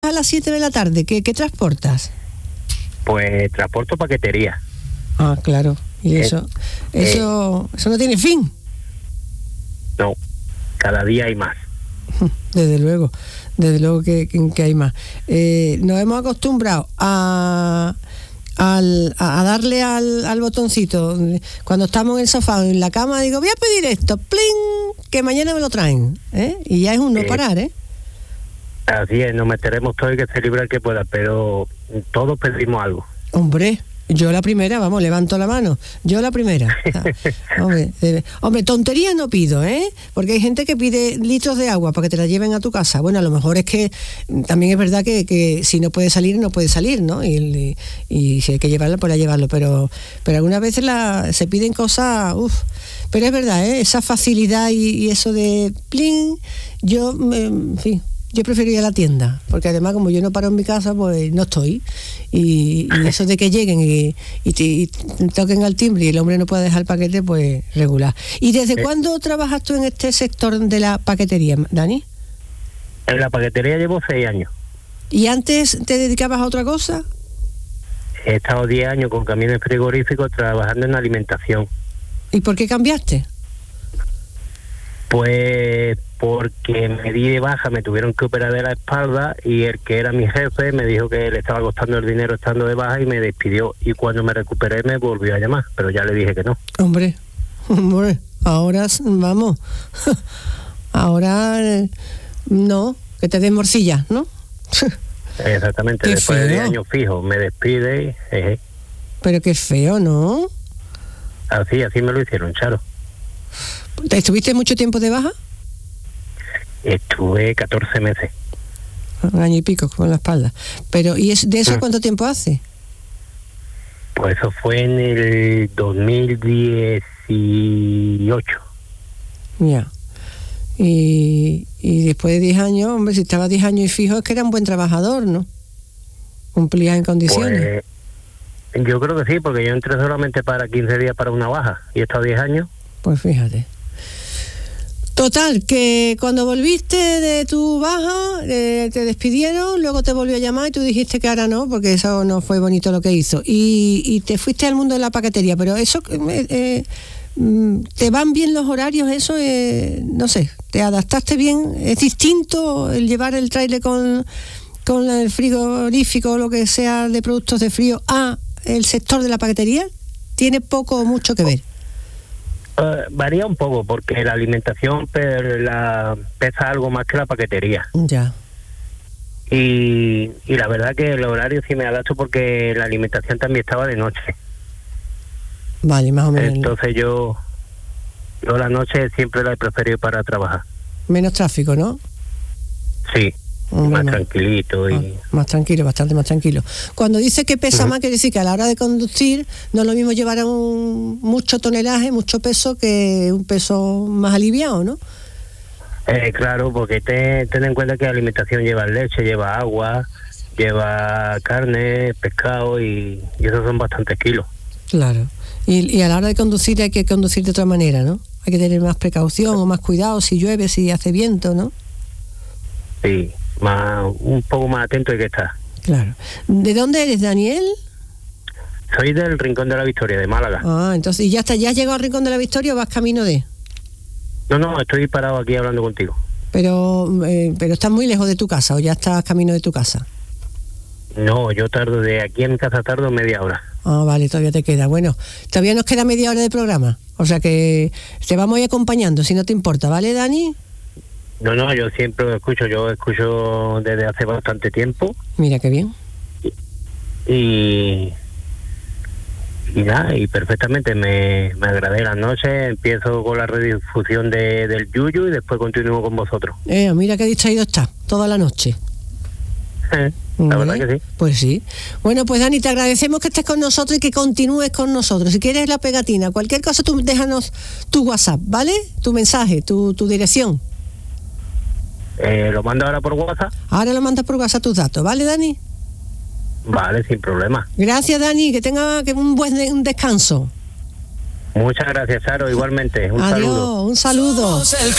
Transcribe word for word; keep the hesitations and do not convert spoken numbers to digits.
a las siete de la tarde, ¿qué, qué transportas? Pues transporto paquetería. Ah, claro. Y Eh, eso, eso, eh, eso no tiene fin. No, cada día hay más. Desde luego, desde luego que, que, que hay más. Eh, nos hemos acostumbrado a, al, a darle al, al botoncito. Cuando estamos en el sofá o en la cama, digo, voy a pedir esto, ¡pling! Que mañana me lo traen. ¿eh? Y ya es un no Eh, parar, ¿eh? Así es, nos meteremos todo y que se libre el que pueda, pero todos pedimos algo. Hombre, yo la primera, vamos, levanto la mano. Yo la primera. hombre, eh, hombre, tonterías no pido, ¿eh? Porque hay gente que pide litros de agua para que te la lleven a tu casa. Bueno, a lo mejor es que también es verdad que, que si no puede salir, no puede salir, ¿no? Y, y, y si hay que llevarlo, pues a llevarlo. Pero, pero algunas veces la, se piden cosas, uff. Pero es verdad, ¿eh? Esa facilidad y, y eso de pling, yo, en fin. Yo prefiero ir a la tienda, porque además como yo no paro en mi casa, pues no estoy. Y, y eso de que lleguen y, y, y toquen al timbre y el hombre no puede dejar el paquete, pues regular. ¿Y desde Eh. cuándo trabajas tú en este sector de la paquetería, Dani? En la paquetería llevo seis años. ¿Y antes te dedicabas a otra cosa? He estado diez años con camiones frigoríficos trabajando en alimentación. ¿Y por qué cambiaste? Pues porque me di de baja, me tuvieron que operar de la espalda y el que era mi jefe me dijo que le estaba costando el dinero estando de baja y me despidió. Y cuando me recuperé me volvió a llamar, pero ya le dije que no. Hombre, hombre, ahora vamos, ahora eh, no, que te den morcilla, ¿no? Exactamente, Qué después de diez feo. años fijos me despide y jeje. Pero qué feo, ¿no? Así, así me lo hicieron, Charo. ¿Estuviste mucho tiempo de baja? Estuve catorce meses. Un año y pico con la espalda. Pero, ¿y es, de eso Mm. cuánto tiempo hace? Pues eso fue en el dos mil dieciocho. Ya. Y, y después de diez años, hombre, si estaba diez años y fijo, es que era un buen trabajador, ¿no? Cumplía en condiciones. Pues yo creo que sí, porque yo entré solamente para quince días para una baja y he estado diez años. Pues fíjate. Total, que cuando volviste de tu baja, eh, te despidieron, luego te volvió a llamar y tú dijiste que ahora no, porque eso no fue bonito lo que hizo. Y, y te fuiste al mundo de la paquetería, pero eso, eh, eh, ¿te van bien los horarios? Eso, eh, no sé, ¿te adaptaste bien? ¿Es distinto el llevar el tráiler con, con el frigorífico o lo que sea de productos de frío a el sector de la paquetería? ¿Tiene poco o mucho que ver? Uh, varía un poco porque la alimentación pe- la, pesa algo más que la paquetería. Ya. Y, y la verdad que el horario sí me adapto porque la alimentación también estaba de noche. Vale, más o menos. Entonces yo, yo la noche siempre la he preferido para trabajar. Menos tráfico, ¿no? Sí, Hombre, más no. tranquilito y... Ah, más tranquilo, bastante más tranquilo. Cuando dice que pesa Ujú. más, quiere decir que a la hora de conducir no es lo mismo llevar un, mucho tonelaje, mucho peso, que un peso más aliviado, ¿no? Eh, claro, porque te, ten en cuenta que la alimentación lleva leche, lleva agua, lleva carne, pescado y, y esos son bastantes kilos. Claro. Y, y a la hora de conducir hay que conducir de otra manera, ¿no? Hay que tener más precaución o más cuidado si llueve, si hace viento, ¿no? Sí, más, un poco más atento hay que estar. Claro. ¿De dónde eres, Daniel? Soy del Rincón de la Victoria, de Málaga. Ah, entonces, ¿y ya está, ya has llegado al Rincón de la Victoria o vas camino de...? No, no, estoy parado aquí hablando contigo. Pero, eh, pero estás muy lejos de tu casa o ya estás camino de tu casa. No, yo tardo de aquí a mi casa, tardo media hora. Ah, vale, todavía te queda. Bueno, todavía nos queda media hora de programa. O sea que te vamos a ir acompañando, si no te importa, ¿vale, Dani? No, no, yo siempre lo escucho, yo escucho desde hace bastante tiempo Mira qué bien. y... Y nada, y perfectamente me, me agradé las noches, empiezo con la redifusión de, del Yuyu y después continúo con vosotros. Eh, mira qué distraído está, toda la noche. La ¿Vale? verdad que sí. Pues sí. Bueno, pues Dani, te agradecemos que estés con nosotros y que continúes con nosotros. Si quieres la pegatina, cualquier cosa, tú déjanos tu WhatsApp, ¿vale? Tu mensaje, tu, tu dirección. Eh, ¿Lo mando ahora por WhatsApp? Ahora lo mandas por WhatsApp tus datos, ¿vale, Dani? Vale, sin problema. Gracias, Dani, que tenga que un buen de- un descanso. Muchas gracias, Charo, igualmente. Un Adiós, saludo. un saludo. Somos el